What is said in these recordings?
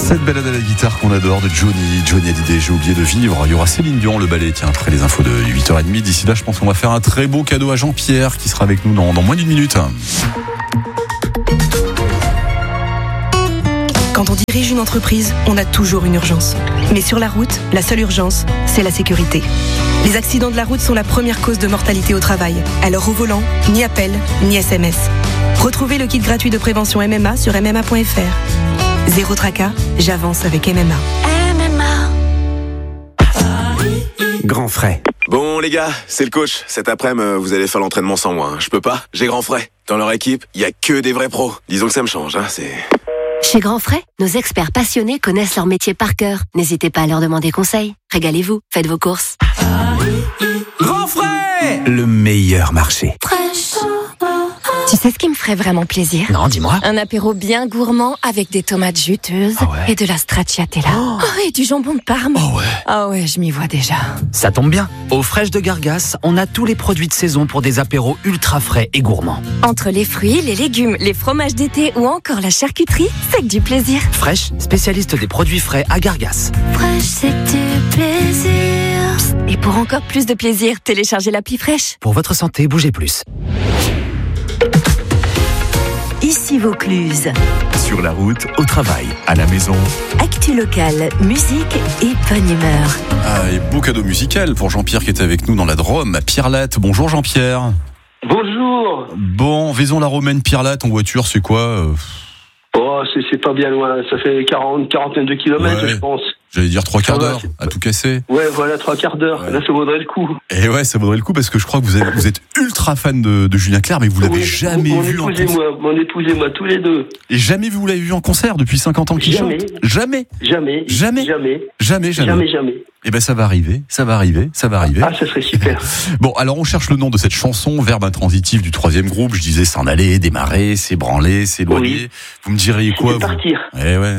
Cette balade à la guitare qu'on adore de Johnny Hallyday, j'ai oublié de vivre. Il y aura Céline Dion, le ballet, tiens, après les infos de 8h30. D'ici là, je pense qu'on va faire un très beau cadeau à Jean-Pierre qui sera avec nous dans moins d'une minute. Quand on dirige une entreprise, on a toujours une urgence. Mais sur la route, la seule urgence, c'est la sécurité. Les accidents de la route sont la première cause de mortalité au travail. Alors au volant, ni appel, ni SMS. Retrouvez le kit gratuit de prévention MMA sur mma.fr. Zéro tracas, j'avance avec MMA. Grand frais. Bon les gars, c'est le coach. Cet après-midi, vous allez faire l'entraînement sans moi. Je peux pas, j'ai grand frais. Dans leur équipe, il y a que des vrais pros. Disons que ça me change, c'est... Chez Grand Frais, nos experts passionnés connaissent leur métier par cœur. N'hésitez pas à leur demander conseil. Régalez-vous, faites vos courses. Grand frais, le meilleur marché. Tu sais ce qui me ferait vraiment plaisir ? Non, dis-moi. Un apéro bien gourmand avec des tomates juteuses et de la stracciatella. Oh, et du jambon de Parme. Ah ouais, je m'y vois déjà. Ça tombe bien. Aux Fraîches de Gargas, on a tous les produits de saison pour des apéros ultra frais et gourmands. Entre les fruits, les légumes, les fromages d'été ou encore la charcuterie, c'est que du plaisir. Fraîche, spécialiste des produits frais à Gargas. Fraîche, c'est du plaisir. Psst, et pour encore plus de plaisir, téléchargez l'appli Fraîche. Pour votre santé, bougez plus. Ici Vaucluse. Sur la route, au travail, à la maison. Actu locale, musique et bonne humeur. Ah, et beau cadeau musical pour Jean-Pierre qui est avec nous dans la Drôme, à Pierrelatte. Bonjour Jean-Pierre. Bonjour. Bon, Vaison-la-Romaine, Pierrelatte, en voiture, c'est quoi Oh, c'est pas bien loin, ça fait quarantaine de kilomètres, je pense. J'allais dire 3 quarts d'heure, à tout casser. Ouais, voilà, 3 quarts d'heure. Ouais. Là, ça vaudrait le coup. Et ouais, ça vaudrait le coup parce que je crois que vous êtes ultra fan de Julien Clerc, mais vous l'avez jamais vu en concert. Mon épouse et moi, tous les deux. Et jamais vous l'avez vu en concert depuis 50 ans qu'il chante ? Jamais. Eh ben ça va arriver. Ah, ça serait super. Bon, alors on cherche le nom de cette chanson, verbe intransitif du 3e groupe. Je disais s'en aller, démarrer, s'ébranler, s'éloigner. Oui. Vous me diriez quoi, vous ? Partir. Eh ouais.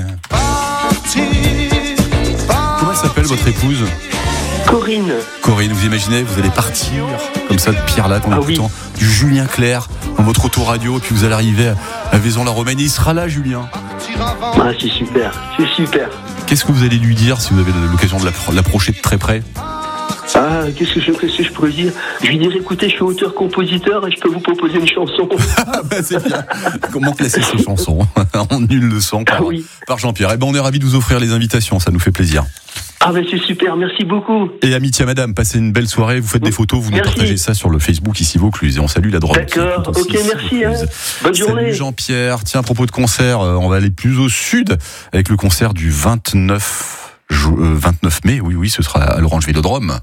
Comment s'appelle votre épouse ? Corinne, vous imaginez, vous allez partir comme ça de Pierrelatte en écoutant du Julien Clerc dans votre autoradio, et puis vous allez arriver à Vaison-la-Romaine. Il sera là, Julien. Ah, c'est super. Qu'est-ce que vous allez lui dire si vous avez l'occasion de l'approcher de très près ? Ah, qu'est-ce que je pourrais dire ? Je lui dirais, écoutez, je suis auteur-compositeur et je peux vous proposer une chanson. Ah bah c'est bien. Comment classer ces chansons en nul le son par Jean-Pierre. Eh ben on est ravis de vous offrir les invitations, ça nous fait plaisir. Ah ben c'est super, merci beaucoup. Et amitié à madame, passez une belle soirée, vous faites des photos, vous nous partagez ça sur le Facebook ici Vaucluse, et on salue la Drôme. D'accord, ok, merci. Bonne journée. Salut Jean-Pierre. Tiens, à propos de concert, on va aller plus au sud avec le concert du 29 mai, oui, ce sera à l'Orange Vélodrome.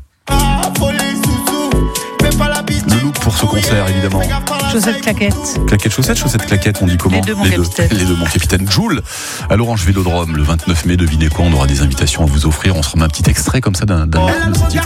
Le look pour ce concert, évidemment. Chaussettes claquettes. Claquettes chaussettes, chaussettes claquettes, on dit comment ? Les deux, mon capitaine. Joule, à l'Orange Vélodrome, le 29 mai, devinez quoi, on aura des invitations à vous offrir. On se remet un petit extrait comme ça d'un titre.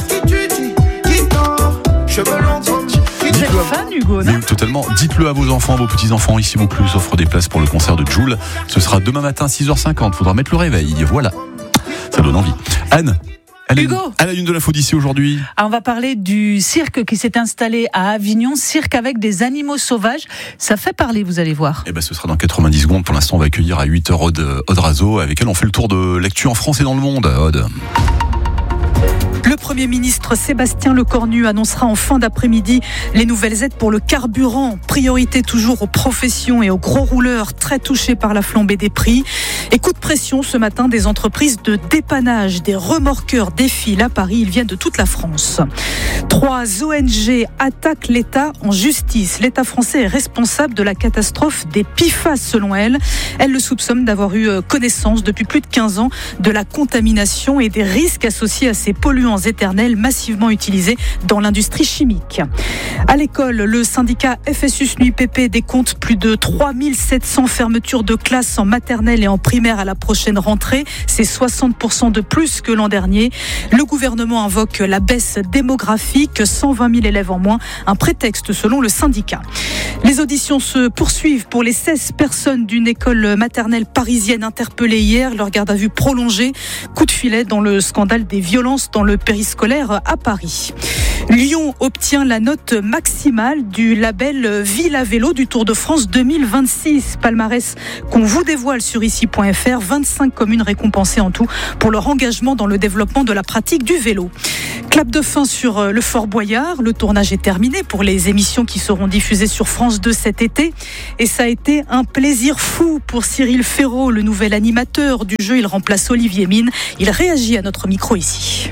Vous êtes fan, Hugo, non ? Mais totalement. Dites-le à vos enfants, à vos petits-enfants. Ici, Vaucluse offre des places pour le concert de Joule. Ce sera demain matin, 6h50. Faudra mettre le réveil. Voilà. Ça donne envie. Anne. Hugo. À la une de l'info d'ici aujourd'hui. On va parler du cirque qui s'est installé à Avignon, cirque avec des animaux sauvages. Ça fait parler, vous allez voir. Eh ben, ce sera dans 90 secondes. Pour l'instant, on va accueillir à 8h Aude Razo, avec elle on fait le tour de l'actu en France et dans le monde. Aude. Le Premier ministre Sébastien Lecornu annoncera en fin d'après-midi les nouvelles aides pour le carburant. Priorité toujours aux professions et aux gros rouleurs très touchés par la flambée des prix. Et coup de pression ce matin des entreprises de dépannage. Des remorqueurs défilent à Paris. Ils viennent de toute la France. 3 ONG attaquent l'État en justice. L'État français est responsable de la catastrophe des PFAS selon elle. Elle le soupçonne d'avoir eu connaissance depuis plus de 15 ans de la contamination et des risques associés à ces polluants éternels massivement utilisés dans l'industrie chimique. À l'école, le syndicat FSUS-NUIPP décompte plus de 3700 fermetures de classes en maternelle et en primaire à la prochaine rentrée. C'est 60% de plus que l'an dernier. Le gouvernement invoque la baisse démographique, 120 000 élèves en moins, un prétexte selon le syndicat. Les auditions se poursuivent pour les 16 personnes d'une école maternelle parisienne interpellées hier. Leur garde à vue prolongée. Coup de filet dans le scandale des violences dans le périscolaire à Paris. Lyon obtient la note maximale du label Ville à vélo du Tour de France 2026. Palmarès qu'on vous dévoile sur ici.fr. 25 communes récompensées en tout pour leur engagement dans le développement de la pratique du vélo. Clap de fin sur le Fort Boyard. Le tournage est terminé pour les émissions qui seront diffusées sur France 2 cet été. Et ça a été un plaisir fou pour Cyril Ferraud, le nouvel animateur du jeu. Il remplace Olivier Mine. Il réagit à notre micro ici.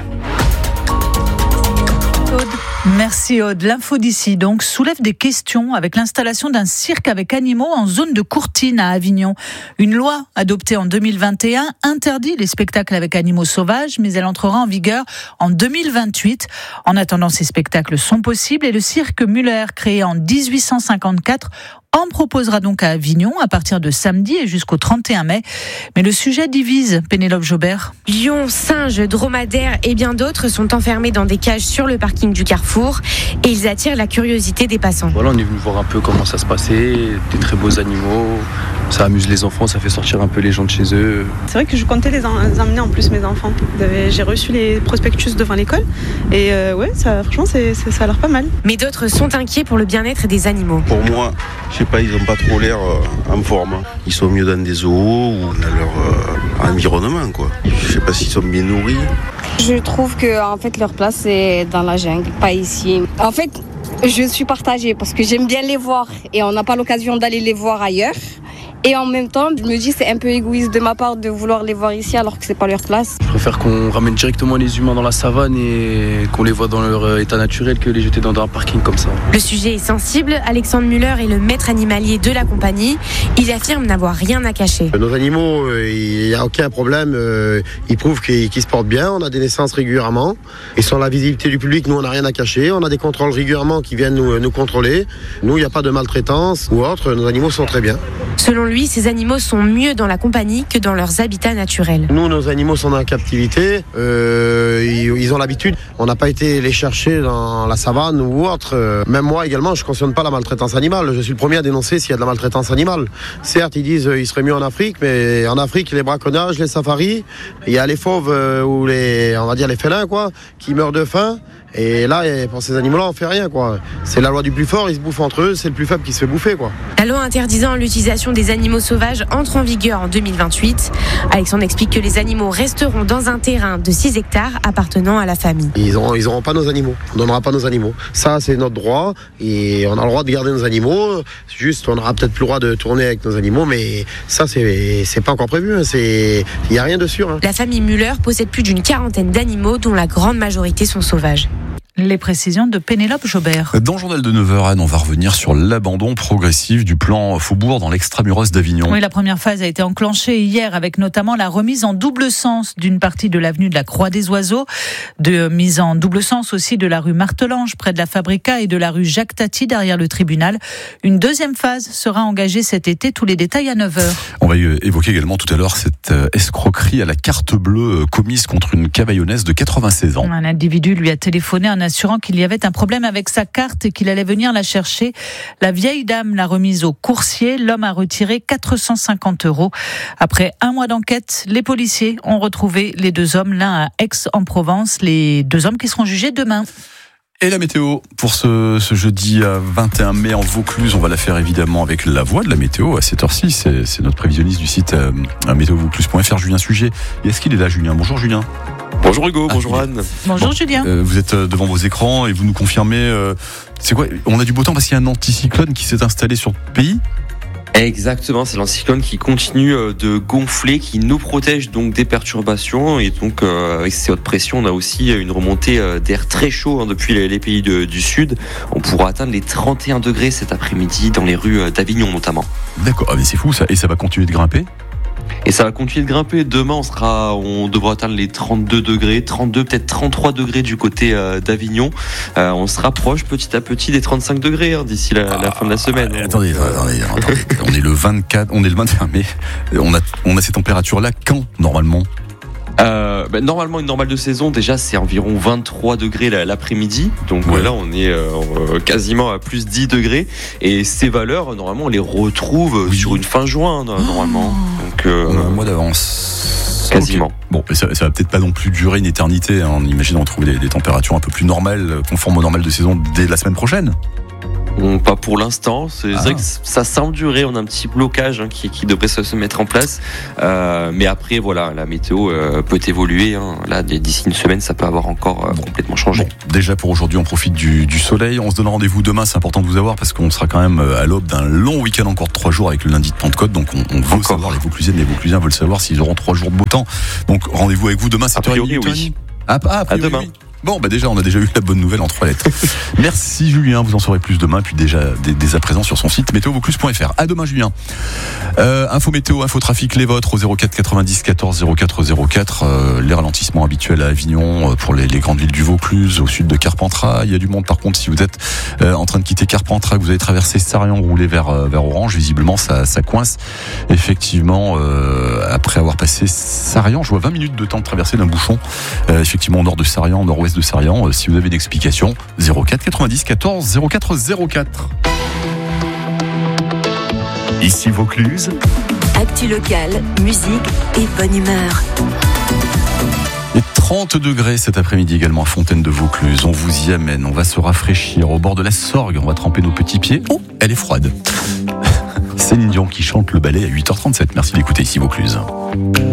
Merci Aude. L'info d'ici donc soulève des questions avec l'installation d'un cirque avec animaux en zone de Courtine à Avignon. Une loi adoptée en 2021 interdit les spectacles avec animaux sauvages, mais elle entrera en vigueur en 2028. En attendant, ces spectacles sont possibles et le cirque Muller, créé en 1854, en proposera donc à Avignon à partir de samedi et jusqu'au 31 mai. Mais le sujet divise, Pénélope Jobert. Lions, singes, dromadaires et bien d'autres sont enfermés dans des cages sur le parking du Carrefour et ils attirent la curiosité des passants. Voilà, on est venu voir un peu comment ça se passait, des très beaux animaux, ça amuse les enfants, ça fait sortir un peu les gens de chez eux. C'est vrai que je comptais les emmener en plus mes enfants. J'ai reçu les prospectus devant l'école et franchement ça a l'air pas mal. Mais d'autres sont inquiets pour le bien-être des animaux. Pour moi, je sais pas, ils n'ont pas trop l'air en forme. Ils sont mieux dans des zoos ou dans leur environnement, quoi. Je sais pas s'ils sont bien nourris. Je trouve que en fait leur place c'est dans la jungle, pas ici. En fait, je suis partagée parce que j'aime bien les voir et on n'a pas l'occasion d'aller les voir ailleurs. Et en même temps, je me dis c'est un peu égoïste de ma part de vouloir les voir ici alors que c'est pas leur place. Je préfère qu'on ramène directement les humains dans la savane et qu'on les voit dans leur état naturel que les jeter dans un parking comme ça. Le sujet est sensible. Alexandre Muller est le maître animalier de la compagnie. Il affirme n'avoir rien à cacher. Nos animaux, il n'y a aucun problème. Ils prouvent qu'ils se portent bien. On a des naissances régulièrement. Et sur la visibilité du public, nous, on n'a rien à cacher. On a des contrôles régulièrement qui viennent nous contrôler. Nous, il n'y a pas de maltraitance ou autre. Nos animaux sont très bien. Selon lui, ces animaux sont mieux dans la compagnie que dans leurs habitats naturels. Nous, nos animaux sont en captivité. Ils ont l'habitude. On n'a pas été les chercher dans la savane ou autre. Même moi également, je ne cautionne pas la maltraitance animale. Je suis le premier à dénoncer s'il y a de la maltraitance animale. Certes, ils disent qu'il serait mieux en Afrique, mais en Afrique, les braconnages, les safaris, il y a les fauves ou les félins, quoi, qui meurent de faim. Et là, pour ces animaux-là, on fait rien, quoi. C'est la loi du plus fort, ils se bouffent entre eux, c'est le plus faible qui se fait bouffer, quoi. La loi interdisant l'utilisation des animaux sauvages entre en vigueur en 2028. Alexandre explique que les animaux resteront dans un terrain de 6 hectares appartenant à la famille. Ils auront pas nos animaux, on donnera pas nos animaux. Ça, c'est notre droit et on a le droit de garder nos animaux. Juste, on aura peut-être plus le droit de tourner avec nos animaux, mais ça, c'est pas encore prévu. Il y a rien de sûr. La famille Muller possède plus d'une 40aine d'animaux dont la grande majorité sont sauvages. Les précisions de Pénélope Jobert. Dans le journal de 9h, Anne, on va revenir sur l'abandon progressif du plan Faubourg dans l'extramuros d'Avignon. Oui, la première phase a été enclenchée hier avec notamment la remise en double sens d'une partie de l'avenue de la Croix des Oiseaux, de mise en double sens aussi de la rue Martelange près de la Fabrica et de la rue Jacques Tati derrière le tribunal. Une deuxième phase sera engagée cet été. Tous les détails à 9h. On va évoquer également tout à l'heure cette escroquerie à la carte bleue commise contre une cavaillonnaise de 96 ans. Un individu lui a téléphoné en assurant qu'il y avait un problème avec sa carte et qu'il allait venir la chercher. La vieille dame l'a remise au coursier. L'homme a retiré 450 €. Après un mois d'enquête, les policiers ont retrouvé les deux hommes, l'un à Aix-en-Provence, les deux hommes qui seront jugés demain. Et la météo pour ce jeudi 21 mai en Vaucluse, on va la faire évidemment avec la voix de la météo à cette heure-ci. C'est notre prévisionniste du site météovaucluse.fr, Julien Sujet. Et est-ce qu'il est là, Julien? Bonjour Julien. Bonjour Hugo, bonjour Anne. Bonjour Julien. Vous êtes devant vos écrans et vous nous confirmez, c'est quoi? On a du beau temps parce qu'il y a un anticyclone qui s'est installé sur le pays. Exactement, c'est l'anticyclone qui continue de gonfler, qui nous protège donc des perturbations et donc avec ces hautes pressions, on a aussi une remontée d'air très chaud depuis les pays du sud. On pourra atteindre les 31 degrés cet après-midi dans les rues d'Avignon notamment. D'accord, mais c'est fou ça, et ça va continuer de grimper? Et ça va continuer de grimper. Demain, on devra atteindre les 32 degrés, 32, peut-être 33 degrés du côté d'Avignon. On se rapproche petit à petit des 35 degrés d'ici la fin de la semaine. Attendez. On est le 24, on est le 21 mai. On a ces températures-là quand, normalement? Normalement, une normale de saison, déjà, c'est environ 23 degrés l'après-midi. Donc là, on est quasiment à plus 10 degrés. Et ces valeurs, normalement, on les retrouve sur une fin juin, normalement. Donc, on a un mois d'avance. Quasiment. Okay. Bon, ça va peut-être pas non plus durer une éternité. On imagine retrouver des températures un peu plus normales, conformes au normal de saison dès la semaine prochaine. Pas pour l'instant, c'est vrai que ça semble durer, on a un petit blocage qui devrait se mettre en place, mais après voilà, la météo peut évoluer, là d'ici une semaine ça peut avoir encore complètement changé. Bon, déjà pour aujourd'hui on profite du soleil, on se donne rendez-vous demain, c'est important de vous avoir parce qu'on sera quand même à l'aube d'un long week-end encore de 3 jours avec le lundi de Pentecôte, donc on veut savoir, les Vauclusiennes, les Vauclusiens veulent savoir s'ils auront 3 jours de beau temps, donc rendez-vous avec vous demain, c'est a priori oui. A priori, demain. Oui. Bon, déjà, on a déjà eu la bonne nouvelle en 3 lettres. Merci Julien, vous en saurez plus demain, puis déjà dès à présent sur son site météovaucluse.fr. À demain Julien. Info météo, info trafic, les vôtres au 04 90 14 04 04. Les ralentissements habituels à Avignon pour les grandes villes du Vaucluse, au sud de Carpentras. Il y a du monde par contre si vous êtes en train de quitter Carpentras, que vous avez traversé Sarrian, roulé vers Orange. Visiblement ça coince. Effectivement, après avoir passé Sarrian, je vois 20 minutes de temps de traversée d'un bouchon. Effectivement au nord de Sarrian, nord-ouest de Sarrian, si vous avez une explication, 04 90 14 04 04. Ici Vaucluse. Actu locale, musique et bonne humeur. Et 30 degrés cet après-midi également à Fontaine de Vaucluse. On vous y amène, on va se rafraîchir au bord de la Sorgue, on va tremper nos petits pieds. Oh, elle est froide. Céline Dion qui chante le ballet à 8h37. Merci d'écouter Ici Vaucluse.